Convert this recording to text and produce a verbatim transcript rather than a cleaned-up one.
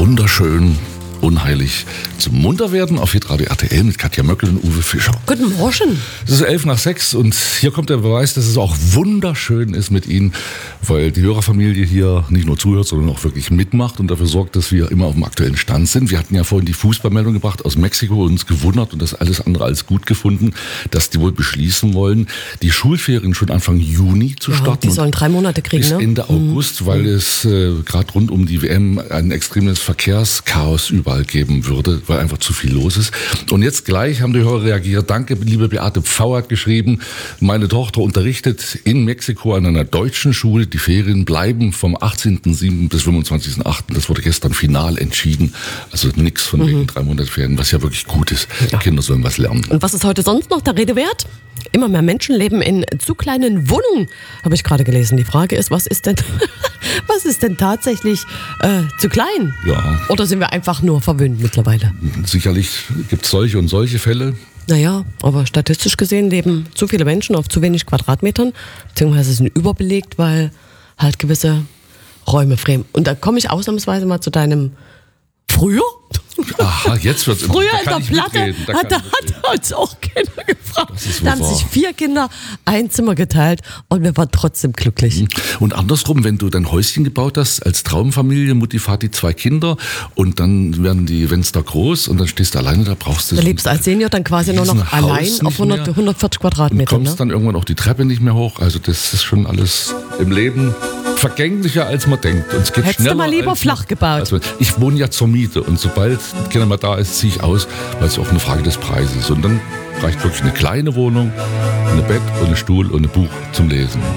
wunderschön, unheilig zum Munterwerden auf Hitradio R T L mit Katja Möckel und Uwe Fischer. Guten Morgen. Es ist elf nach sechs und hier kommt der Beweis, dass es auch wunderschön ist mit Ihnen, weil die Hörerfamilie hier nicht nur zuhört, sondern auch wirklich mitmacht und dafür sorgt, dass wir immer auf dem aktuellen Stand sind. Wir hatten ja vorhin die Fußballmeldung gebracht aus Mexiko und uns gewundert und das alles andere als gut gefunden, dass die wohl beschließen wollen, die Schulferien schon Anfang Juni zu Ja, starten. die sollen drei Monate kriegen, bis ne? Ende August, weil es äh, gerade rund um die W M ein extremes Verkehrschaos überall geben würde, weil einfach zu viel los ist. Und jetzt gleich haben die Hörer reagiert. Danke, liebe Beate Pfau hat geschrieben, meine Tochter unterrichtet in Mexiko an einer deutschen Schule. Die Ferien bleiben vom achtzehnten siebten bis fünfundzwanzigsten achten Das wurde gestern final entschieden. Also nichts von wegen mhm. drei Monate Ferien, was ja wirklich gut ist. Ja. Die Kinder sollen was lernen. Und was ist heute sonst noch der Rede wert? Immer mehr Menschen leben in zu kleinen Wohnungen, habe ich gerade gelesen. Die Frage ist, was ist denn, was ist denn tatsächlich äh, zu klein? Ja. Oder sind wir einfach nur verwöhnt mittlerweile? Sicherlich gibt es solche und solche Fälle. Naja, aber statistisch gesehen leben zu viele Menschen auf zu wenig Quadratmetern, beziehungsweise sind überbelegt, weil halt gewisse Räume fremd. Und da komme ich ausnahmsweise mal zu deinem Früher? Aha, jetzt wird's Früher in da der Platte da hat, hat uns auch Kinder gefragt. Da haben wahr. sich vier Kinder ein Zimmer geteilt und wir waren trotzdem glücklich. Und andersrum, wenn du dein Häuschen gebaut hast als Traumfamilie, Mutti, Vati, zwei Kinder und dann werden die Fenster groß und dann stehst du alleine, da brauchst du Da so lebst du als Senior dann quasi nur noch allein auf hundert, hundertvierzig Quadratmetern. Und kommst ne? dann irgendwann auch die Treppe nicht mehr hoch. Also das ist schon alles im Leben vergänglicher, als man denkt. Und es geht Hättest schneller, du mal lieber als flach gebaut? Also ich wohne ja zur Miete und sobald Kinder mal da ist, ziehe ich aus, weil es auch eine Frage des Preises ist. Und dann reicht wirklich eine kleine Wohnung, ein Bett und ein Stuhl und ein Buch zum Lesen.